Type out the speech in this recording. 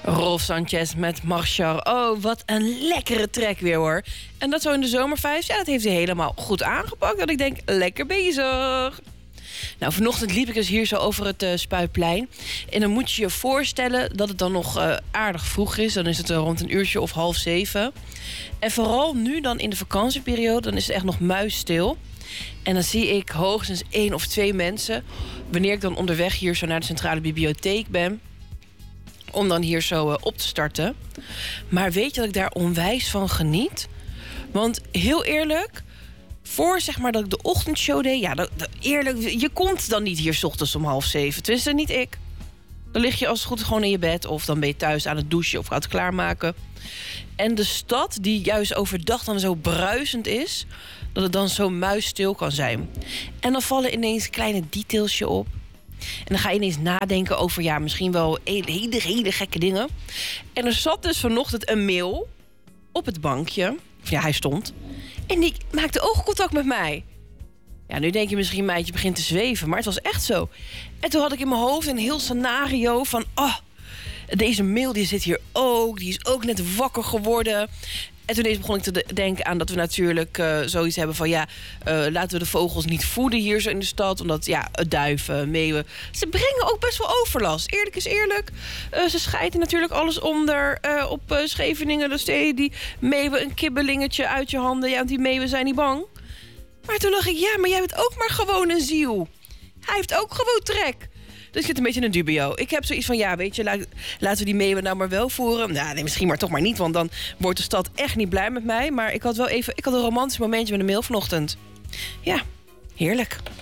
Rolf Sanchez met Marchar. Oh, wat een lekkere track weer, hoor. En dat zo in de zomervibes, ja, dat heeft hij helemaal goed aangepakt. Dat ik denk, lekker bezig. Nou, vanochtend liep ik dus hier zo over het Spuitplein. En dan moet je je voorstellen dat het dan nog aardig vroeg is. Dan is het rond een uurtje of 6:30. En vooral nu dan in de vakantieperiode, dan is het echt nog muisstil. En dan zie ik hoogstens 1 of 2 mensen, wanneer ik dan onderweg hier zo naar de centrale bibliotheek ben, om dan hier zo op te starten. Maar weet je dat ik daar onwijs van geniet? Want heel eerlijk, voor zeg maar dat ik de ochtendshow deed, ja, eerlijk, je komt dan niet hier 's ochtends om 6:30. Tenminste, niet ik. Dan lig je als het goed is gewoon in je bed, of dan ben je thuis aan het douchen of gaat het klaarmaken. En de stad, die juist overdag dan zo bruisend is, dat het dan zo muisstil kan zijn. En dan vallen ineens kleine details je op. En dan ga je ineens nadenken over, ja, misschien wel hele gekke dingen. En er zat dus vanochtend een mail op het bankje. Ja, hij stond. En die maakte oogcontact met mij. Ja, nu denk je misschien, meidje begint te zweven. Maar het was echt zo. En toen had ik in mijn hoofd een heel scenario van, deze mail die zit hier ook. Die is ook net wakker geworden. En toen begon ik te denken aan dat we natuurlijk zoiets hebben van, ja, laten we de vogels niet voeden hier zo in de stad. Omdat, ja, duiven, meeuwen, ze brengen ook best wel overlast. Eerlijk is eerlijk. Ze scheiden natuurlijk alles onder op Scheveningen. Dan steek die meeuwen een kibbelingetje uit je handen. Ja, want die meeuwen zijn niet bang. Maar toen dacht ik, ja, maar jij bent ook maar gewoon een ziel. Hij heeft ook gewoon trek. Dus ik zit een beetje in een dubio. Ik heb zoiets van, ja, weet je, laten we die meeuwen nou maar wel voeren. Nou, nee, misschien maar toch maar niet, want dan wordt de stad echt niet blij met mij. Maar ik had een romantisch momentje met de mail vanochtend. Ja, heerlijk.